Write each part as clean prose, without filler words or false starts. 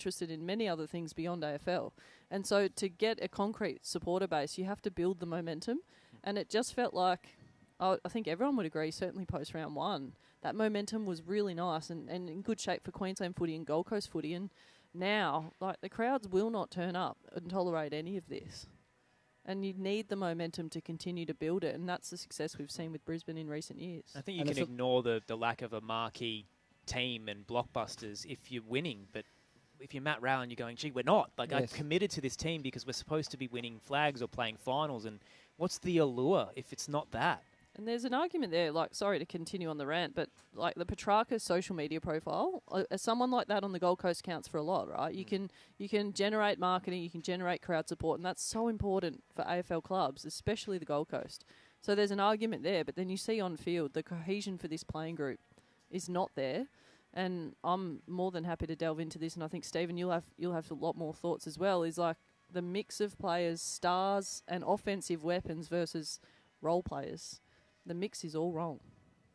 interested in many other things beyond AFL. And so to get a concrete supporter base, you have to build the momentum. And it just felt like, I think everyone would agree, certainly post round one, that momentum was really nice and in good shape for Queensland footy and Gold Coast footy. And now, like, the crowds will not turn up and tolerate any of this. And you need the momentum to continue to build it, and that's the success we've seen with Brisbane in recent years. I think you can ignore the lack of a marquee team and blockbusters if you're winning, but if you're Matt Rowell and you're going, gee, we're not. Like, I'm committed to this team because we're supposed to be winning flags or playing finals, and what's the allure if it's not that? And there's an argument there, like, sorry to continue on the rant, but like the Petrarca social media profile, someone like that on the Gold Coast counts for a lot, right? You can generate marketing, you can generate crowd support, and that's so important for AFL clubs, especially the Gold Coast. So there's an argument there, but then you see on field the cohesion for this playing group is not there. And I'm more than happy to delve into this, and I think, Stephen, you'll have a lot more thoughts as well, is like the mix of players, stars and offensive weapons versus role players. The mix is all wrong.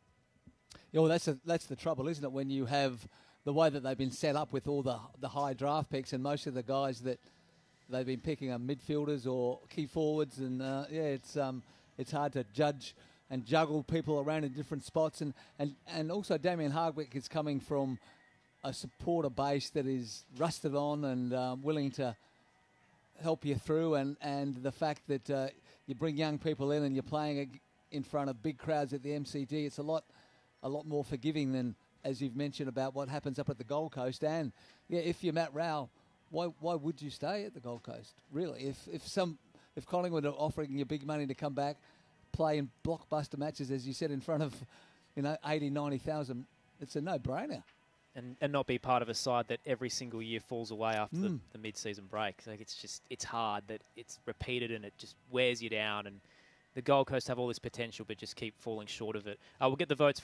Yeah, well, that's the trouble, isn't it? When you have the way that they've been set up with all the high draft picks, and most of the guys that they've been picking are midfielders or key forwards, and it's hard to judge and juggle people around in different spots, and also Damien Hardwick is coming from a supporter base that is rusted on and willing to help you through, and the fact that you bring young people in and you're playing in front of big crowds at the MCG, it's a lot more forgiving than, as you've mentioned, about what happens up at the Gold Coast. And yeah, if you're Matt Rowell, why would you stay at the Gold Coast? Really, if Collingwood are offering you big money to come back, play in blockbuster matches, as you said, in front of 80, 90,000, it's a no-brainer. And not be part of a side that every single year falls away after the mid-season break. Like, it's hard that it's repeated and it just wears you down. And the Gold Coast have all this potential, but just keep falling short of it. We'll get the votes